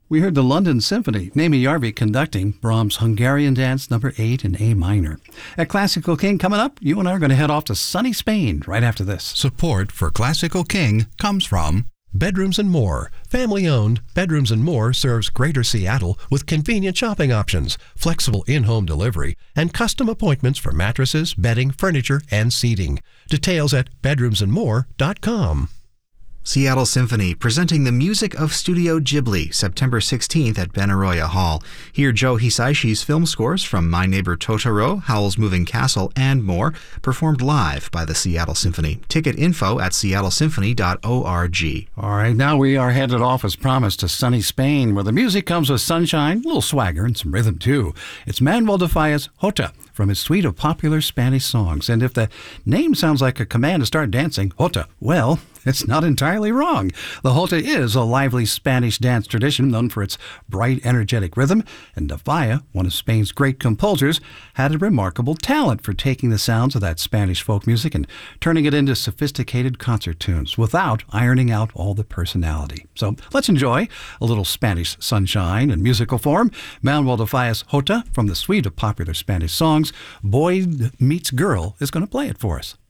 We heard the London Symphony, Naomi Jarvi conducting Brahms' Hungarian Dance No. 8 in A minor. At Classical King coming up, you and I are going to head off to sunny Spain right after this. Support for Classical King comes from Bedrooms and More. Family-owned, Bedrooms and More serves Greater Seattle with convenient shopping options, flexible in-home delivery, and custom appointments for mattresses, bedding, furniture, and seating. Details at bedroomsandmore.com. Seattle Symphony presenting the music of Studio Ghibli, September 16th at Benaroya Hall. Hear Joe Hisaishi's film scores from My Neighbor Totoro, Howl's Moving Castle, and more, performed live by the Seattle Symphony. Ticket info at seattlesymphony.org. All right, now we are headed off as promised to sunny Spain, where the music comes with sunshine, a little swagger, and some rhythm too. It's Manuel de Falla's Jota from his suite of popular Spanish songs. And if the name sounds like a command to start dancing, Jota, well, it's not entirely wrong. The Jota is a lively Spanish dance tradition known for its bright, energetic rhythm, and de Falla, one of Spain's great composers, had a remarkable talent for taking the sounds of that Spanish folk music and turning it into sophisticated concert tunes without ironing out all the personality. So let's enjoy a little Spanish sunshine in musical form. Manuel de Falla's Jota from the suite of popular Spanish songs. Boy Meets Girl is going to play it for us.